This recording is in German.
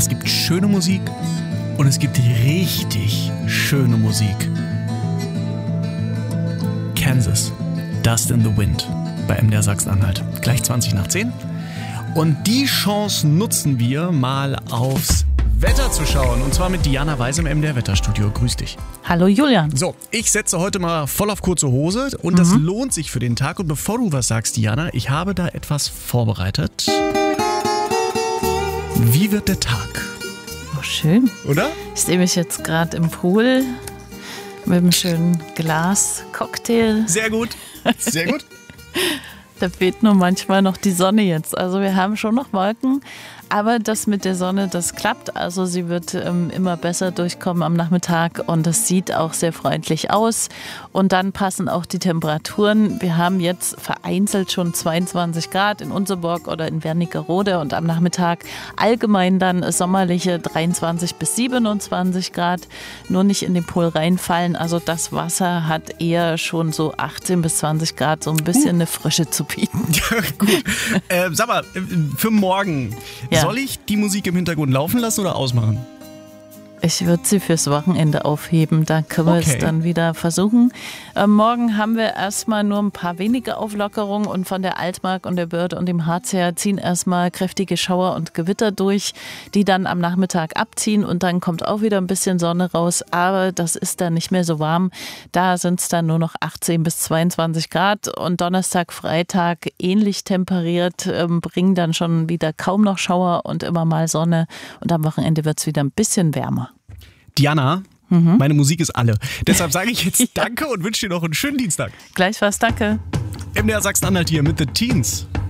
Es gibt schöne Musik und es gibt richtig schöne Musik. Kansas, Dust in the Wind bei MDR Sachsen-Anhalt. Gleich 20 nach 10. Und die Chance nutzen wir, mal aufs Wetter zu schauen. Und zwar mit Diana Weiß im MDR Wetterstudio. Grüß dich. Hallo Julian. So, ich setze heute mal voll auf kurze Hose und das lohnt sich für den Tag. Und bevor du was sagst, Diana, ich habe da etwas vorbereitet. Wie wird der Tag? Oh, schön. Oder? Ich sehe mich jetzt gerade im Pool mit einem schönen Glas Cocktail. Sehr gut. Sehr gut. Da fehlt nur manchmal noch die Sonne jetzt. Also wir haben schon noch Wolken, aber das mit der Sonne, das klappt. Also sie wird immer besser durchkommen am Nachmittag und es sieht auch sehr freundlich aus. Und dann passen auch die Temperaturen. Wir haben jetzt vereinzelt schon 22 Grad in Unseborg oder in Wernigerode und am Nachmittag allgemein dann sommerliche 23 bis 27 Grad. Nur nicht in den Pool reinfallen. Also das Wasser hat eher schon so 18 bis 20 Grad, so ein bisschen eine Frische zu bieten. Ja, gut. Sag mal, für morgen, Ja. soll ich die Musik im Hintergrund laufen lassen oder ausmachen? Ich würde sie fürs Wochenende aufheben, da können wir es dann wieder versuchen. Morgen haben wir erstmal nur ein paar wenige Auflockerungen und von der Altmark und der Börde und dem Harz her ziehen erstmal kräftige Schauer und Gewitter durch, die dann am Nachmittag abziehen und dann kommt auch wieder ein bisschen Sonne raus, aber das ist dann nicht mehr so warm. Da sind es dann nur noch 18 bis 22 Grad und Donnerstag, Freitag ähnlich temperiert, bringen dann schon wieder kaum noch Schauer und immer mal Sonne und am Wochenende wird es wieder ein bisschen wärmer. Diana, meine Musik ist alle. Deshalb sage ich jetzt Danke und wünsche dir noch einen schönen Dienstag. Gleichfalls, danke. MDR Sachsen-Anhalt hier mit The Teens.